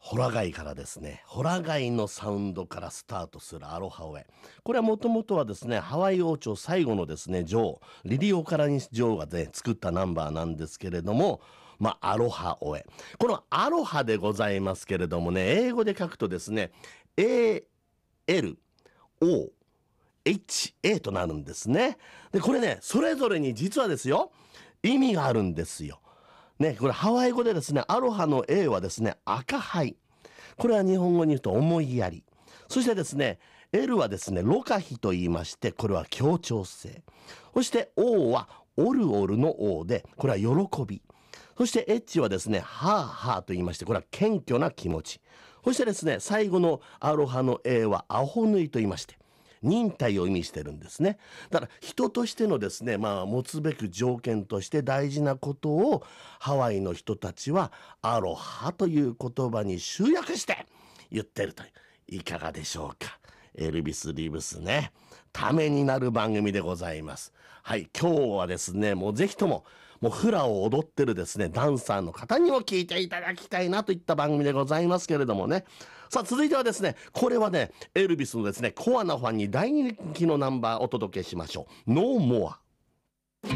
ホラガイからですね、ホラガイのサウンドからスタートするアロハオエ。これはもともとはですね、ハワイ王朝最後のですね、女王、リリオ・カラニス女王がね、作ったナンバーなんですけれども、アロハオエ。このアロハでございますけれどもね、英語で書くとですね、ALOHA となるんですね。で、これね、それぞれに実はですよ、意味があるんですよ。ね、これハワイ語でですね、アロハの A はですね、赤灰。これは日本語に言うと思いやり。そしてですね、L はですね、ロカヒと言いまして、これは協調性。そして O はオルオルの O で、これは喜び。そして H はですね、ハーハーと言いまして、これは謙虚な気持ち。そしてですね、最後のアロハの A はアホヌイと言いまして、忍耐を意味してるんですね。だから人としてのですね、持つべく条件として大事なことをハワイの人たちはアロハという言葉に集約して言ってるという。いかがでしょうか。エルビス・リブスね。ためになる番組でございます。はい、今日はですね、もうぜひとも、もうフラを踊ってるですね、ダンサーの方にも聞いていただきたいなといった番組でございますけれどもね。さあ、続いてはですね、これはね、エルビスのですね、コアなファンに大人気のナンバーをお届けしましょう。No More。